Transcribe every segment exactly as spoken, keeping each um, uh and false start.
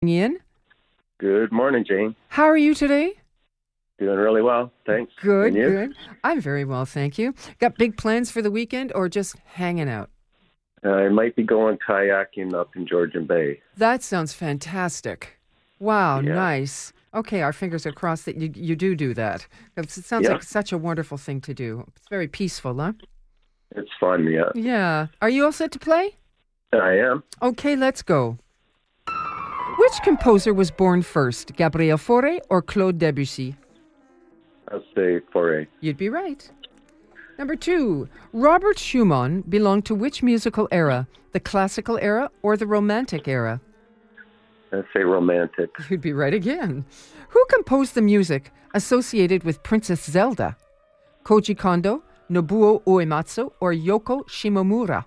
Ian. Good morning, Jane. How are you today? Doing really well, thanks. Good, And you? good. I'm very well, thank you. Got big plans for the weekend or just hanging out? Uh, I might be going kayaking up in Georgian Bay. That sounds fantastic. Wow, Yeah. nice. Okay, our fingers are crossed that you, you do do that. It sounds Yeah. like such a wonderful thing to do. It's very peaceful, huh? It's fun, yeah. Yeah. Are you all set to play? I am. Okay, let's go. Which composer was born first, Gabriel Fauré or Claude Debussy? I'll say foray. You'd be right. Number two, Robert Schumann belonged to which musical era? The classical era or the romantic era? I'll say romantic. You'd be right again. Who composed the music associated with Princess Zelda? Koji Kondo, Nobuo Uematsu, or Yoko Shimomura?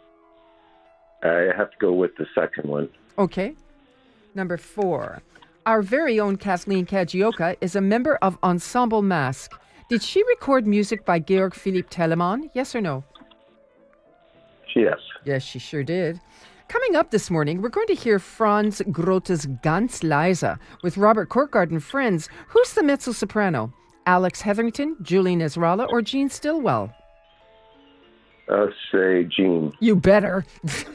I have to go with the second one. Okay. Number four. Our very own Kathleen Kajioka is a member of Ensemble Mask. Did she record music by Georg Philipp Telemann? Yes or no? Yes. Yes, she sure did. Coming up this morning, we're going to hear Franz Grote's Ganz leise with Robert Courtgard and friends. Who's the mezzo-soprano? Alex Hetherington, Julie Nesralla, or Jean Stillwell? I'll say Gene. You better.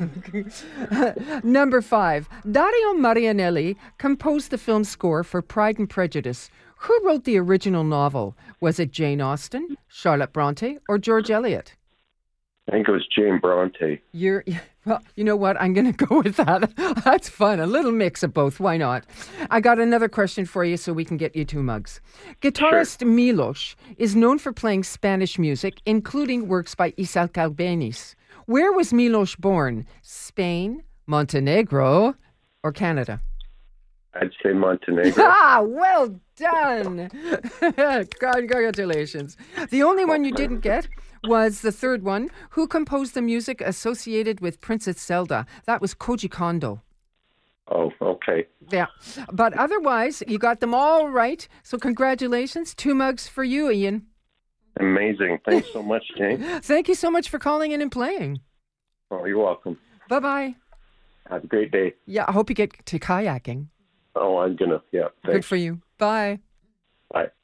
Number five. Dario Marianelli composed the film score for Pride and Prejudice. Who wrote the original novel? Was it Jane Austen, Charlotte Bronte, or George Eliot? I think it was Jane Bronte. You're, well, you know what? I'm going to go with that. That's fun. A little mix of both. Why not? I got another question for you so we can get you two mugs. Guitarist Sure. Milos is known for playing Spanish music, including works by Isaac Albéniz. Where was Milos born? Spain, Montenegro, or Canada? I'd say Montenegro. Ah, well done. Congratulations. The only one you didn't get was the third one. Who composed the music associated with Princess Zelda? That was Koji Kondo. Oh, okay. Yeah. But otherwise, you got them all right. So congratulations. Two mugs for you, Ian. Amazing. Thanks so much, Jane. Thank you so much for calling in and playing. Oh, you're welcome. Bye-bye. Have a great day. Yeah, I hope you get to kayaking. Oh, I'm gonna. Yeah. Good Thanks. for you. Bye. Bye.